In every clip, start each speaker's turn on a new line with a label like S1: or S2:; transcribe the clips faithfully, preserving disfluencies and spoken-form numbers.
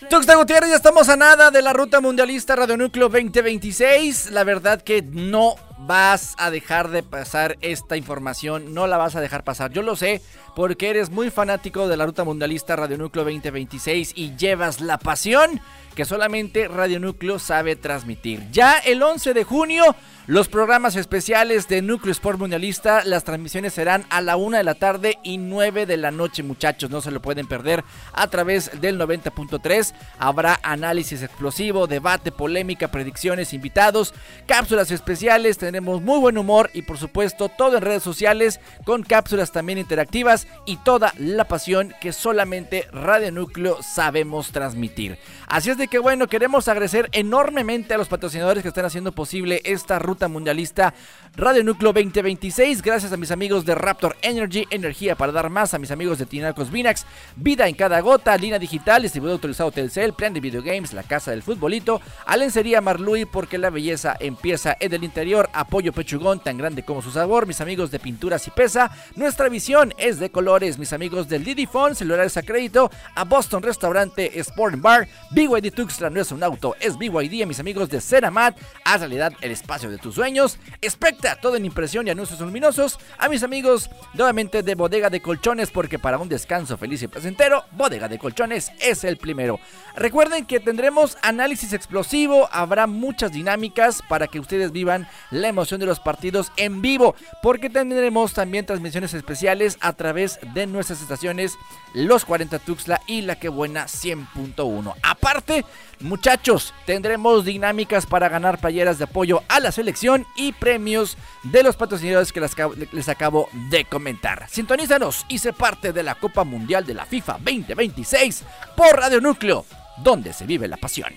S1: Tuxtla Gutiérrez, ya estamos a nada de la ruta mundialista Radio Núcleo veinte veintiséis. La verdad que no vas a dejar de pasar esta información, no la vas a dejar pasar. Yo lo sé porque eres muy fanático de la ruta mundialista Radio Núcleo veinte veintiséis y llevas la pasión que solamente Radio Núcleo sabe transmitir. Ya el once de junio, los programas especiales de Núcleo Sport Mundialista, las transmisiones serán a la una de la tarde y nueve de la noche, muchachos, no se lo pueden perder a través del noventa punto tres. Habrá análisis explosivo, debate, polémica, predicciones, invitados, cápsulas especiales, tendremos muy buen humor y por supuesto todo en redes sociales con cápsulas también interactivas y toda la pasión que solamente Radio Núcleo sabemos transmitir. Así es de que bueno, queremos agradecer enormemente a los patrocinadores que están haciendo posible esta ruta mundialista Radio Núcleo veinte veintiséis. Gracias a mis amigos de Raptor Energy, energía para dar más, a mis amigos de Tinacos Vinax, vida en cada gota, línea digital, distribuidor autorizado Telcel, plan de videogames, la casa del futbolito, a lencería Marlui, porque la belleza empieza en el interior, apoyo Pechugón, tan grande como su sabor, mis amigos de Pinturas y Pesa, nuestra visión es de colores, mis amigos del Didi Phone, celulares a crédito, a Boston Restaurante Sport Bar, B Y D Tuxtla no es un auto, es B Y D, a mis amigos de Ceramat, haz realidad el espacio de tus sueños, Specta, todo en impresión y anuncios luminosos, a mis amigos nuevamente de Bodega de Colchones, porque para un descanso feliz y placentero, Bodega de Colchones es el primero. Recuerden que tendremos análisis explosivo, habrá muchas dinámicas para que ustedes vivan la emoción de los partidos en vivo, porque tendremos también transmisiones especiales a través de nuestras estaciones Los cuarenta Tuxtla y La Que Buena cien punto uno. Aparte, muchachos, tendremos dinámicas para ganar playeras de apoyo a la selección y premios de los patrocinadores que les, les acabo de comentar. Sintonízanos y sé parte de la Copa Mundial de la FIFA veinte veintiséis por Radio Núcleo, donde se vive la pasión.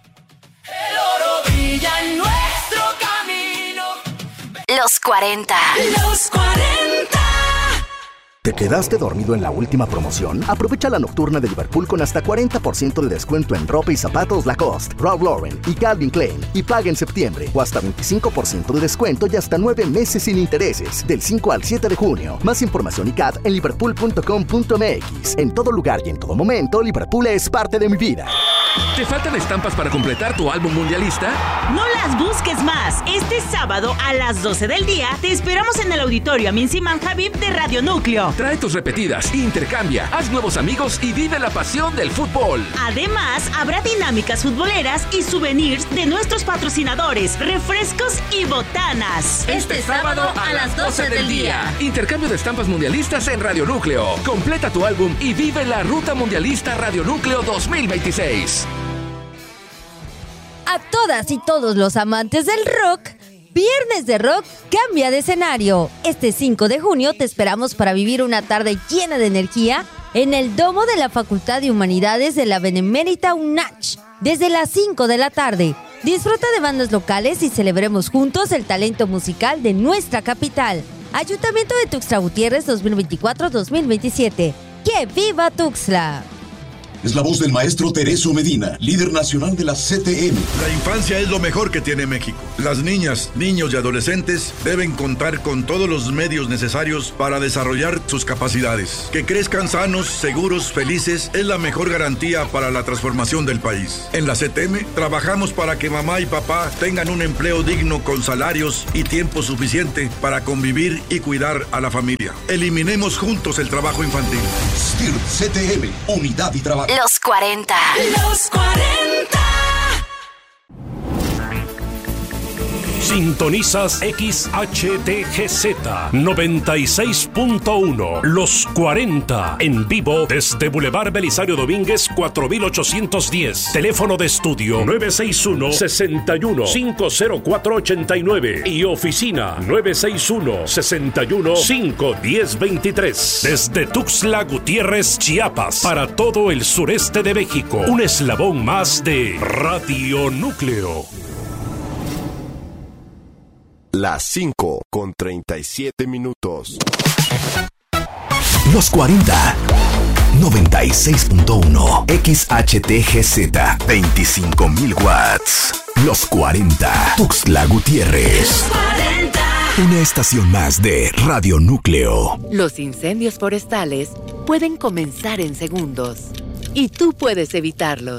S2: El oro brilla en nuestro camino.
S3: Los cuarenta.
S2: Los cuarenta.
S4: ¿Te quedaste dormido en la última promoción? Aprovecha la nocturna de Liverpool con hasta cuarenta por ciento de descuento en ropa y zapatos Lacoste, Ralph Lauren y Calvin Klein. Y paga en septiembre. O hasta veinticinco por ciento de descuento y hasta nueve meses sin intereses. Del cinco al siete de junio. Más información y C A T en liverpool punto com punto m x. En todo lugar y en todo momento, Liverpool es parte de mi vida.
S5: ¿Te faltan estampas para completar tu álbum mundialista?
S6: No las busques más. Este sábado a las doce del día te esperamos en el auditorio Amin Siman Habib de Radio Núcleo.
S5: Trae tus repetidas, intercambia, haz nuevos amigos y vive la pasión del fútbol.
S6: Además, habrá dinámicas futboleras y souvenirs de nuestros patrocinadores, refrescos y botanas.
S2: Este sábado a las doce del día.
S5: Intercambio de estampas mundialistas en Radio Núcleo. Completa tu álbum y vive la ruta mundialista Radio Núcleo dos mil veintiséis.
S7: A todas y todos los amantes del rock, Viernes de Rock cambia de escenario. Este cinco de junio te esperamos para vivir una tarde llena de energía en el domo de la Facultad de Humanidades de la Benemérita UNACH, desde las cinco de la tarde. Disfruta de bandas locales y celebremos juntos el talento musical de nuestra capital. Ayuntamiento de Tuxtla Gutiérrez dos mil veinticuatro dos mil veintisiete. ¡Que viva Tuxtla!
S8: Es la voz del maestro Tereso Medina, líder nacional de la C T M.
S9: La infancia es lo mejor que tiene México. Las niñas, niños y adolescentes deben contar con todos los medios necesarios para desarrollar sus capacidades. Que crezcan sanos, seguros, felices es la mejor garantía para la transformación del país. En la C T M trabajamos para que mamá y papá tengan un empleo digno con salarios y tiempo suficiente para convivir y cuidar a la familia. Eliminemos juntos el trabajo infantil.
S8: S T I R C T M, unidad y trabajo.
S3: Los cuarenta.
S2: Los cuarenta.
S10: Sintonizas X H T G Z noventa y seis punto uno. Los cuarenta. En vivo desde Boulevard Belisario Domínguez cuatro mil ochocientos diez. Teléfono de estudio nueve seis uno, seis uno, cinco cero cuatro, ocho nueve. Y oficina nueve seis uno, seis uno, cinco uno cero, veintitrés. Desde Tuxtla Gutiérrez, Chiapas, para todo el sureste de México. Un eslabón más de Radio Núcleo.
S11: Las cinco con treinta y siete minutos.
S4: Los cuarenta. noventa y seis punto uno. X H T G Z. veinticinco mil watts. Los cuarenta. Tuxtla Gutiérrez.
S2: Los cuarenta.
S4: Una estación más de Radio Núcleo.
S12: Los incendios forestales pueden comenzar en segundos y tú puedes evitarlos.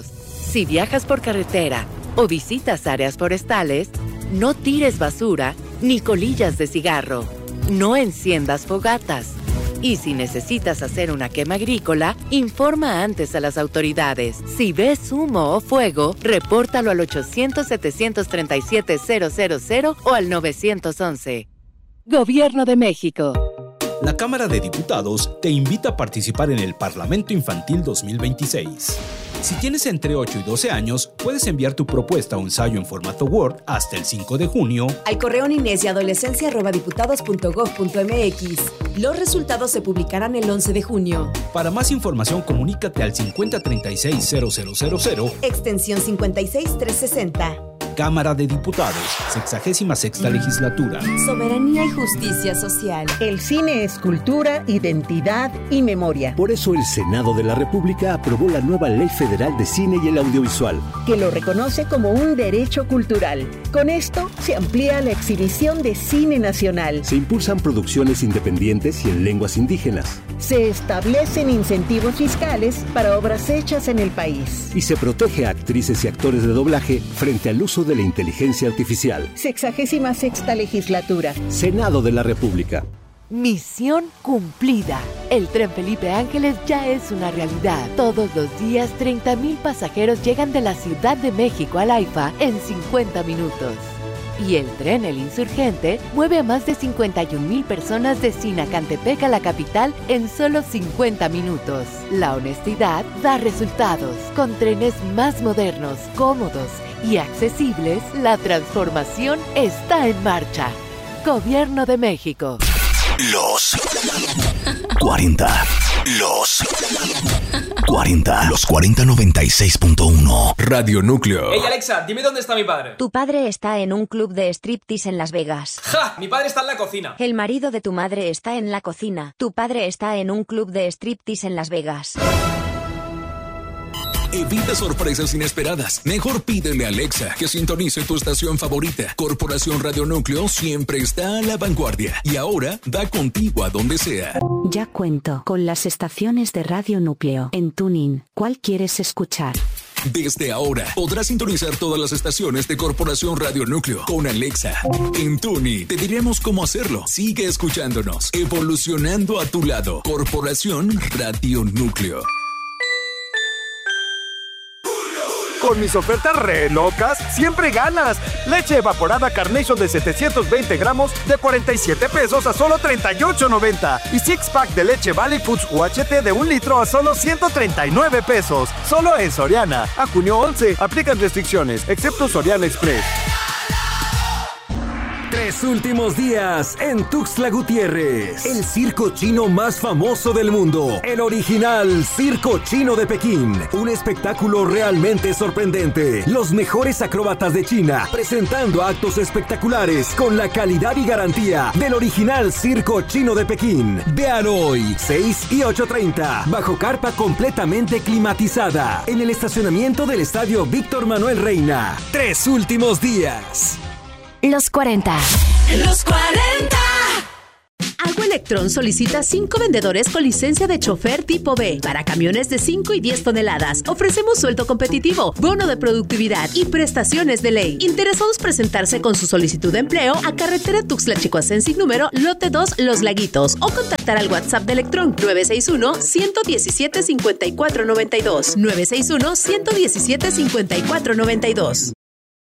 S12: Si viajas por carretera o visitas áreas forestales, no tires basura ni colillas de cigarro. No enciendas fogatas. Y si necesitas hacer una quema agrícola, informa antes a las autoridades. Si ves humo o fuego, repórtalo al ochocientos, setecientos treinta y siete, cero cero cero o al nueve once. Gobierno de México.
S13: La Cámara de Diputados te invita a participar en el Parlamento Infantil dos mil veintiséis. Si tienes entre ocho y doce años, puedes enviar tu propuesta o ensayo en formato Word hasta el cinco de junio
S14: al correo niñez y adolescencia arroba diputados punto gob punto mx. Los resultados se publicarán el once de junio.
S13: Para más información, comunícate al cincuenta treinta y seis cero cero cero cero,
S14: extensión cincuenta y seis trescientos sesenta.
S13: Cámara de Diputados, sexagésima sexta legislatura.
S14: Soberanía y justicia social.
S15: El cine es cultura, identidad y memoria.
S16: Por eso el Senado de la República aprobó la nueva Ley Federal de Cine y el Audiovisual,
S15: que lo reconoce como un derecho cultural. Con esto se amplía la exhibición de cine nacional.
S16: Se impulsan producciones independientes y en lenguas indígenas.
S15: Se establecen incentivos fiscales para obras hechas en el país.
S16: Y se protege a actrices y actores de doblaje frente al uso de la inteligencia artificial.
S15: Sexagésima sexta legislatura.
S16: Senado de la República.
S12: Misión cumplida. El tren Felipe Ángeles ya es una realidad. Todos los días, treinta mil pasajeros llegan de la Ciudad de México al AIFA en cincuenta minutos. Y el tren El Insurgente mueve a más de cincuenta y un mil personas de Sinacantepec a la capital en solo cincuenta minutos. La honestidad da resultados. Con trenes más modernos, cómodos y accesibles, la transformación está en marcha. Gobierno de México.
S17: Los cuarenta. Los cuarenta. Los cuarenta noventa y seis punto uno. Radio Núcleo.
S18: Hey Alexa, dime dónde está mi padre.
S19: Tu padre está en un club de striptease en Las Vegas.
S18: ¡Ja! Mi padre está en la cocina.
S19: El marido de tu madre está en la cocina. Tu padre está en un club de striptease en Las Vegas.
S17: Evita sorpresas inesperadas. Mejor pídele a Alexa que sintonice tu estación favorita. Corporación Radio Núcleo siempre está a la vanguardia y ahora da contigo a donde sea.
S20: Ya cuento con las estaciones de Radio Núcleo en TuneIn. ¿Cuál quieres escuchar?
S17: Desde ahora podrás sintonizar todas las estaciones de Corporación Radio Núcleo con Alexa. En TuneIn te diremos cómo hacerlo. Sigue escuchándonos, evolucionando a tu lado. Corporación Radio Núcleo.
S21: Con mis ofertas re locas, siempre ganas. Leche evaporada Carnation de setecientos veinte gramos de cuarenta y siete pesos a solo treinta y ocho noventa. Y six pack de leche Valley Foods U H T de un litro a solo ciento treinta y nueve pesos. Solo en Soriana. A junio once. Aplican restricciones, excepto Soriana Express.
S22: Tres últimos días en Tuxtla Gutiérrez. El circo chino más famoso del mundo. El original Circo Chino de Pekín. Un espectáculo realmente sorprendente. Los mejores acróbatas de China presentando actos espectaculares con la calidad y garantía del original Circo Chino de Pekín. Véalo hoy, seis y ocho treinta. Bajo carpa completamente climatizada. En el estacionamiento del Estadio Víctor Manuel Reina. Tres últimos días.
S3: Los cuarenta.
S2: Los cuarenta.
S23: Agua Electrón solicita cinco vendedores con licencia de chofer tipo B para camiones de cinco y diez toneladas. Ofrecemos sueldo competitivo, bono de productividad y prestaciones de ley. Interesados presentarse con su solicitud de empleo a carretera Tuxtla-Chicoacensic número lote dos Los Laguitos o contactar al WhatsApp de Electrón nueve seis uno, uno uno siete, cinco cuatro nueve dos nueve seis uno, uno uno siete, cinco cuatro nueve dos.